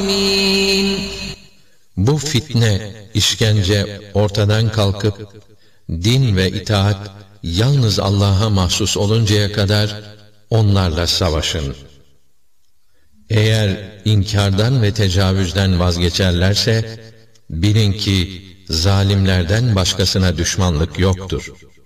Bu fitne, işkence ortadan kalkıp, din ve itaat yalnız Allah'a mahsus oluncaya kadar onlarla savaşın. Eğer inkardan ve tecavüzden vazgeçerlerse, bilin ki zalimlerden başkasına düşmanlık yoktur.